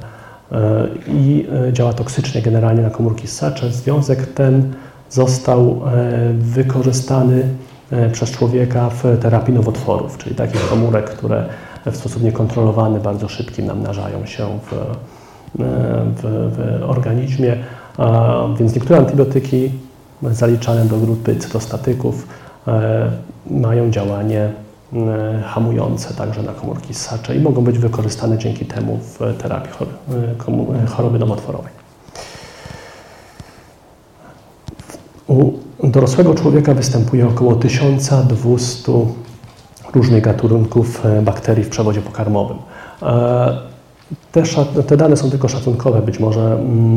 i działa toksycznie generalnie na komórki ssacze. Związek ten został wykorzystany przez człowieka w terapii nowotworów, czyli takich komórek, które w sposób niekontrolowany, bardzo szybkim namnażają się w W, w organizmie, a więc niektóre antybiotyki zaliczane do grupy cytostatyków e, mają działanie e, hamujące także na komórki ssacze i mogą być wykorzystane dzięki temu w terapii choroby, choroby nowotworowej. U dorosłego człowieka występuje około tysiąc dwieście różnych gatunków bakterii w przewodzie pokarmowym. E, Te, te dane są tylko szacunkowe, być może,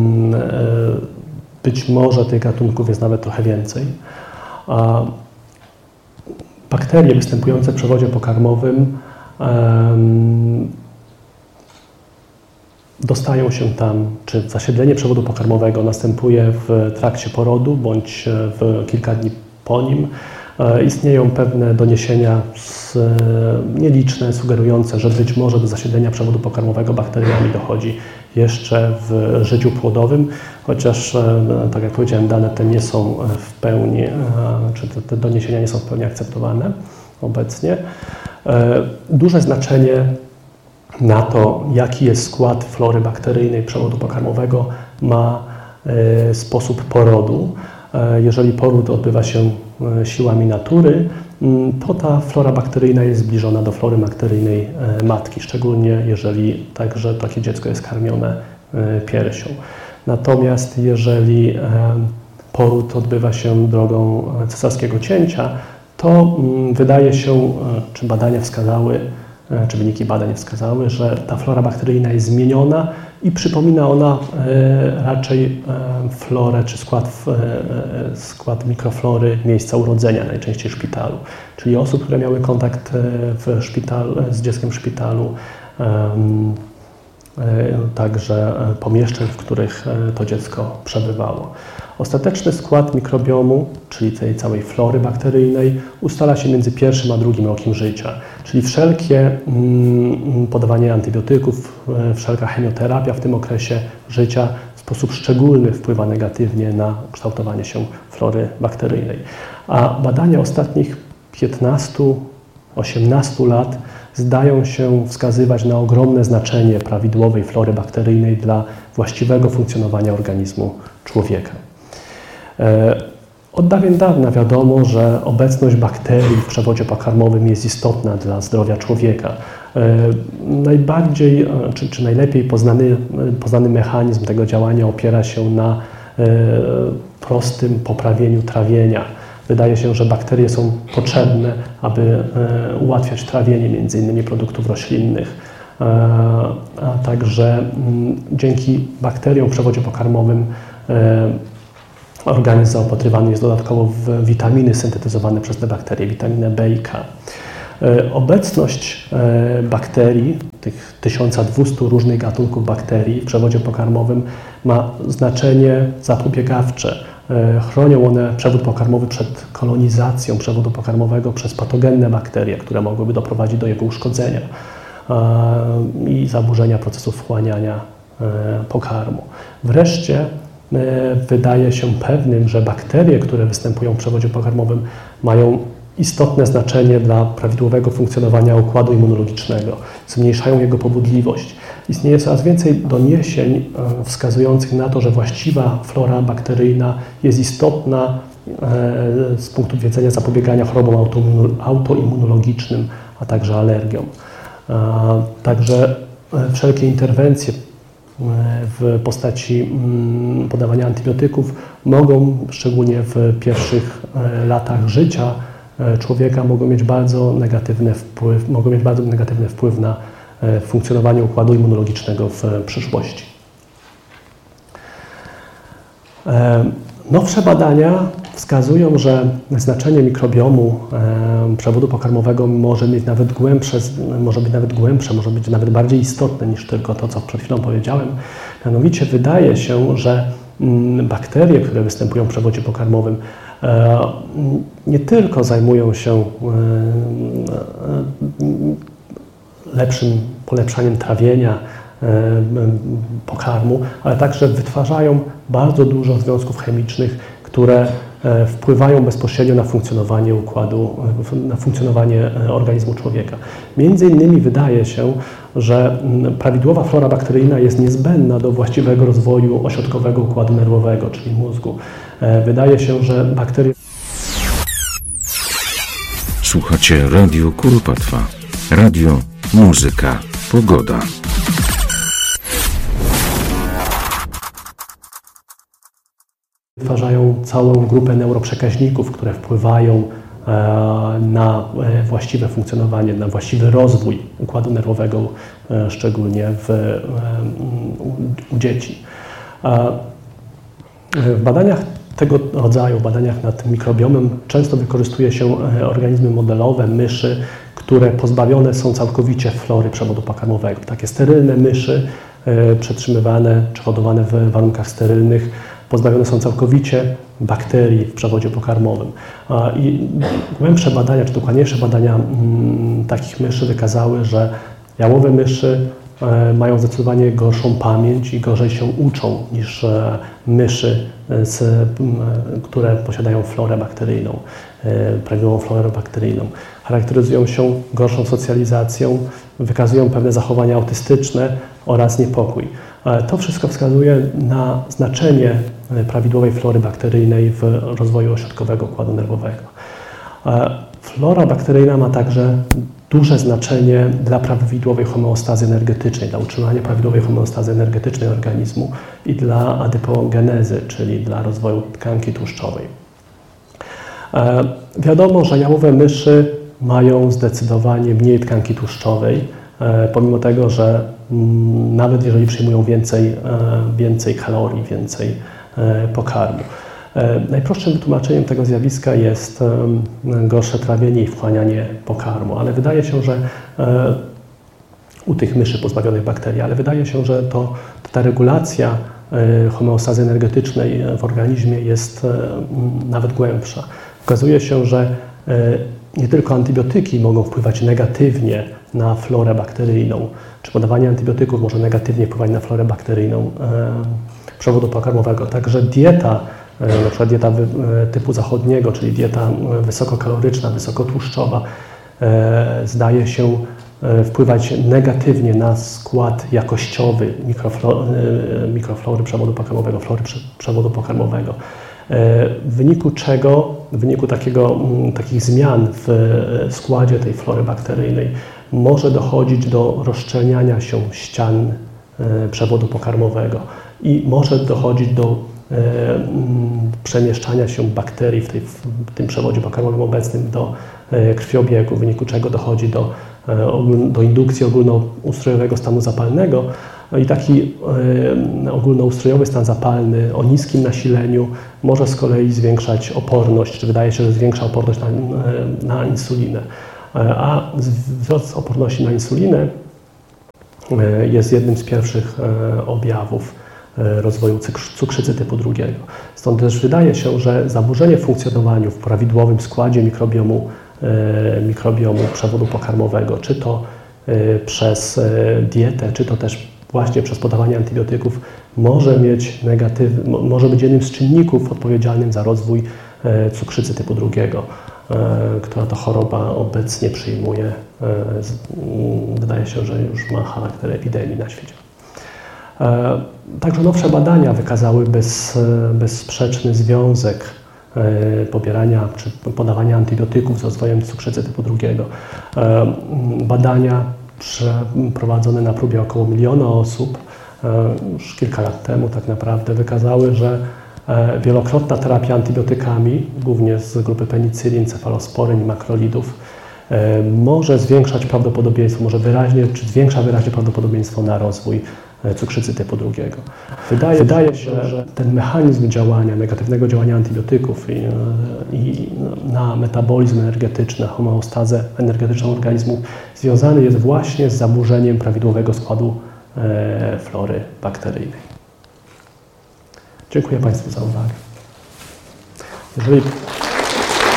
być może tych gatunków jest nawet trochę więcej. A bakterie występujące w przewodzie pokarmowym um, dostają się tam, czy zasiedlenie przewodu pokarmowego następuje w trakcie porodu bądź w kilka dni po nim. Istnieją pewne doniesienia z, nieliczne, sugerujące, że być może do zasiedlenia przewodu pokarmowego bakteriami dochodzi jeszcze w życiu płodowym, chociaż, tak jak powiedziałem, dane te nie są w pełni, czy te, te doniesienia nie są w pełni akceptowane obecnie. Duże znaczenie na to, jaki jest skład flory bakteryjnej przewodu pokarmowego, ma sposób porodu. Jeżeli poród odbywa się siłami natury, to ta flora bakteryjna jest zbliżona do flory bakteryjnej matki, szczególnie jeżeli także takie dziecko jest karmione piersią. Natomiast jeżeli poród odbywa się drogą cesarskiego cięcia, to wydaje się, czy badania wskazały, czy wyniki badań wskazały, że ta flora bakteryjna jest zmieniona i przypomina ona raczej florę czy skład, skład mikroflory miejsca urodzenia, najczęściej szpitalu. Czyli osób, które miały kontakt w szpitalu, z dzieckiem w szpitalu, także pomieszczeń, w których to dziecko przebywało. Ostateczny skład mikrobiomu, czyli tej całej flory bakteryjnej, ustala się między pierwszym a drugim rokiem życia. Czyli wszelkie podawanie antybiotyków, wszelka chemioterapia w tym okresie życia w sposób szczególny wpływa negatywnie na kształtowanie się flory bakteryjnej. A badania ostatnich piętnastu osiemnastu lat zdają się wskazywać na ogromne znaczenie prawidłowej flory bakteryjnej dla właściwego funkcjonowania organizmu człowieka. Od dawien dawna wiadomo, że obecność bakterii w przewodzie pokarmowym jest istotna dla zdrowia człowieka. Najbardziej, czy, czy najlepiej poznany, poznany mechanizm tego działania opiera się na prostym poprawieniu trawienia. Wydaje się, że bakterie są potrzebne, aby ułatwiać trawienie między innymi produktów roślinnych, a także dzięki bakteriom w przewodzie pokarmowym organizm zaopatrywany jest dodatkowo w witaminy syntetyzowane przez te bakterie, witaminę B i K. Obecność bakterii, tych tysiąc dwieście różnych gatunków bakterii w przewodzie pokarmowym ma znaczenie zapobiegawcze. Chronią one przewód pokarmowy przed kolonizacją przewodu pokarmowego przez patogenne bakterie, które mogłyby doprowadzić do jego uszkodzenia i zaburzenia procesów wchłaniania pokarmu. Wreszcie wydaje się pewnym, że bakterie, które występują w przewodzie pokarmowym, mają istotne znaczenie dla prawidłowego funkcjonowania układu immunologicznego, zmniejszają jego powodliwość. Istnieje coraz więcej doniesień wskazujących na to, że właściwa flora bakteryjna jest istotna z punktu widzenia zapobiegania chorobom autoimmunologicznym, a także alergiom. Także wszelkie interwencje w postaci podawania antybiotyków mogą, szczególnie w pierwszych latach życia człowieka, mogą mieć bardzo negatywny wpływ, mogą mieć bardzo negatywny wpływ na funkcjonowanie układu immunologicznego w przyszłości. Nowsze badania wskazują, że znaczenie mikrobiomu przewodu pokarmowego może mieć nawet głębsze, może być nawet głębsze, może być nawet bardziej istotne niż tylko to, co przed chwilą powiedziałem. Mianowicie wydaje się, że bakterie, które występują w przewodzie pokarmowym, nie tylko zajmują się lepszym polepszaniem trawienia pokarmu, ale także wytwarzają bardzo dużo związków chemicznych, które wpływają bezpośrednio na funkcjonowanie układu, na funkcjonowanie organizmu człowieka. Między innymi wydaje się, że prawidłowa flora bakteryjna jest niezbędna do właściwego rozwoju ośrodkowego układu nerwowego, czyli mózgu. Wydaje się, że bakterie... Słuchacie Radio Kuropatwa. Radio, muzyka, pogoda. Wytwarzają całą grupę neuroprzekaźników, które wpływają na właściwe funkcjonowanie, na właściwy rozwój układu nerwowego, szczególnie w, u dzieci. W badaniach tego rodzaju, badaniach nad mikrobiomem, często wykorzystuje się organizmy modelowe, myszy, które pozbawione są całkowicie flory przewodu pokarmowego. Takie sterylne myszy, przetrzymywane czy hodowane w warunkach sterylnych, pozbawione są całkowicie bakterii w przewodzie pokarmowym. I głębsze badania, czy dokładniejsze badania m, takich myszy wykazały, że jałowe myszy e, mają zdecydowanie gorszą pamięć i gorzej się uczą niż e, myszy, z, m, które posiadają florę bakteryjną, e, prawidłową florę bakteryjną. Charakteryzują się gorszą socjalizacją, wykazują pewne zachowania autystyczne oraz niepokój. To wszystko wskazuje na znaczenie prawidłowej flory bakteryjnej w rozwoju ośrodkowego układu nerwowego. Flora bakteryjna ma także duże znaczenie dla prawidłowej homeostazy energetycznej, dla utrzymania prawidłowej homeostazy energetycznej organizmu i dla adypogenezy, czyli dla rozwoju tkanki tłuszczowej. Wiadomo, że jałowe myszy mają zdecydowanie mniej tkanki tłuszczowej, pomimo tego, że nawet jeżeli przyjmują więcej, więcej kalorii, więcej pokarmu. Najprostszym wytłumaczeniem tego zjawiska jest gorsze trawienie i wchłanianie pokarmu, ale wydaje się, że u tych myszy pozbawionych bakterii, ale wydaje się, że to, ta regulacja homeostazy energetycznej w organizmie jest nawet głębsza. Okazuje się, że nie tylko antybiotyki mogą wpływać negatywnie na florę bakteryjną, czy podawanie antybiotyków może negatywnie wpływać na florę bakteryjną przewodu pokarmowego. Także dieta, na przykład dieta typu zachodniego, czyli dieta wysokokaloryczna, wysokotłuszczowa, zdaje się wpływać negatywnie na skład jakościowy mikroflory, mikroflory przewodu pokarmowego, flory przewodu pokarmowego. w wyniku czego, w wyniku takiego, takich zmian w składzie tej flory bakteryjnej może dochodzić do rozszczelniania się ścian przewodu pokarmowego i może dochodzić do przemieszczania się bakterii w, tej, w tym przewodzie pokarmowym obecnym do krwiobiegu, w wyniku czego dochodzi do, do indukcji ogólnoustrojowego stanu zapalnego. I taki ogólnoustrojowy stan zapalny o niskim nasileniu może z kolei zwiększać oporność, czy wydaje się, że zwiększa oporność na, na insulinę. A wzrost oporności na insulinę jest jednym z pierwszych objawów rozwoju cukrzycy typu drugiego. Stąd też wydaje się, że zaburzenie w funkcjonowaniu w prawidłowym składzie mikrobiomu, mikrobiomu przewodu pokarmowego, czy to przez dietę, czy to też właśnie przez podawanie antybiotyków, może mieć negatyw, może być jednym z czynników odpowiedzialnym za rozwój cukrzycy typu drugiego, która to choroba obecnie przyjmuje, wydaje się, że już ma charakter epidemii na świecie. Także nowsze badania wykazały bez, bezsprzeczny związek pobierania czy podawania antybiotyków z rozwojem cukrzycy typu drugiego. Badania przeprowadzone na próbie około miliona osób już kilka lat temu tak naprawdę wykazały, że wielokrotna terapia antybiotykami, głównie z grupy penicylin, cefalosporyn i makrolidów, może zwiększać prawdopodobieństwo, może wyraźnie, czy zwiększa wyraźnie prawdopodobieństwo na rozwój cukrzycy typu drugiego. Wydaje, wydaje się, że ten mechanizm działania, negatywnego działania antybiotyków i, i na metabolizm energetyczny, homeostazę energetyczną organizmu związany jest właśnie z zaburzeniem prawidłowego składu e, flory bakteryjnej. Dziękuję Państwu za uwagę. Jeżeli